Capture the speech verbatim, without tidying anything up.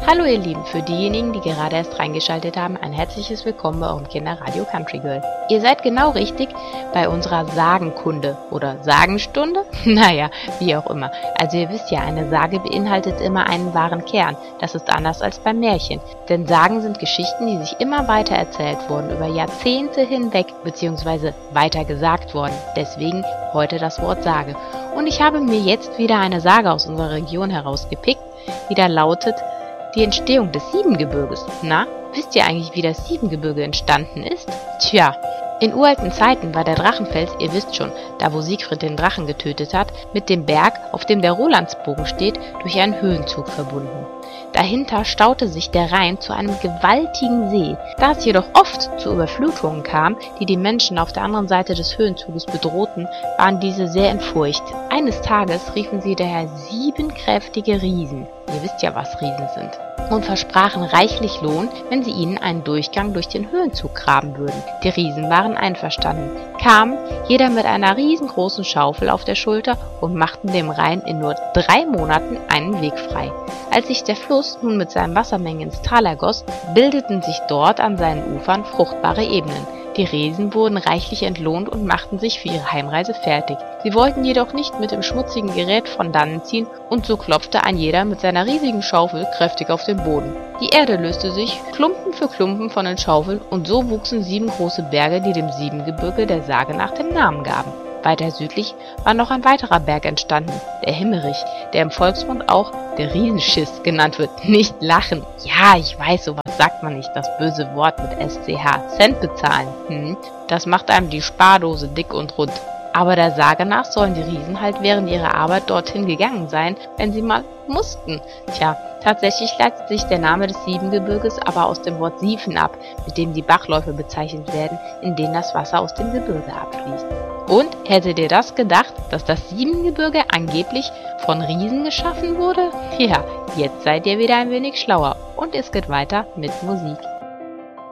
Hallo ihr Lieben, für diejenigen, die gerade erst reingeschaltet haben, ein herzliches Willkommen bei eurem Kinderradio Country Girl. Ihr seid genau richtig bei unserer Sagenkunde oder Sagenstunde? Naja, wie auch immer. Also ihr wisst ja, eine Sage beinhaltet immer einen wahren Kern. Das ist anders als beim Märchen. Denn Sagen sind Geschichten, die sich immer weiter erzählt wurden, über Jahrzehnte hinweg, beziehungsweise weiter gesagt worden. Deswegen heute das Wort Sage. Und ich habe mir jetzt wieder eine Sage aus unserer Region herausgepickt, die da lautet: Die Entstehung des Siebengebirges. Na, wisst ihr eigentlich, wie das Siebengebirge entstanden ist? Tja, in uralten Zeiten war der Drachenfels, ihr wisst schon, da wo Siegfried den Drachen getötet hat, mit dem Berg, auf dem der Rolandsbogen steht, durch einen Höhenzug verbunden. Dahinter staute sich der Rhein zu einem gewaltigen See. Da es jedoch oft zu Überflutungen kam, die die Menschen auf der anderen Seite des Höhenzuges bedrohten, waren diese sehr in Furcht. Eines Tages riefen sie daher sieben kräftige Riesen, ihr wisst ja, was Riesen sind, und versprachen reichlich Lohn, wenn sie ihnen einen Durchgang durch den Höhenzug graben würden. Die Riesen waren einverstanden, kamen jeder mit einer riesengroßen Schaufel auf der Schulter und machten dem Rhein in nur drei Monaten einen Weg frei. Als sich der Fluss nun mit seinen Wassermengen ins Tal ergoss, bildeten sich dort an seinen Ufern fruchtbare Ebenen. Die Riesen wurden reichlich entlohnt und machten sich für ihre Heimreise fertig. Sie wollten jedoch nicht mit dem schmutzigen Gerät von dannen ziehen, und so klopfte ein jeder mit seiner riesigen Schaufel kräftig auf den Boden. Die Erde löste sich Klumpen für Klumpen von den Schaufeln, und so wuchsen sieben große Berge, die dem Siebengebirge der Sage nach den Namen gaben. Weiter südlich war noch ein weiterer Berg entstanden, der Himmerich, der im Volksmund auch der Riesenschiss genannt wird. Nicht lachen. Ja, ich weiß, sowas sagt man nicht, das böse Wort mit S C H. Cent bezahlen. Hm, das macht einem die Spardose dick und rund. Aber der Sage nach sollen die Riesen halt während ihrer Arbeit dorthin gegangen sein, wenn sie mal mussten. Tja, tatsächlich leitet sich der Name des Siebengebirges aber aus dem Wort Siefen ab, mit dem die Bachläufe bezeichnet werden, in denen das Wasser aus dem Gebirge abfließt. Und hättet ihr das gedacht, dass das Siebengebirge angeblich von Riesen geschaffen wurde? Ja, jetzt seid ihr wieder ein wenig schlauer und es geht weiter mit Musik.